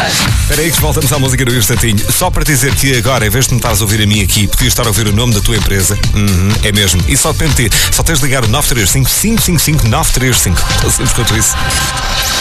Espera aí que voltamos à música do instantinho. Só para te dizer que agora, em vez de me estares a ouvir a mim aqui, podias estar a ouvir o nome da tua empresa. É mesmo. E só depende de ti. Só tens de ligar o 935 555 935. Tão simples quanto isso.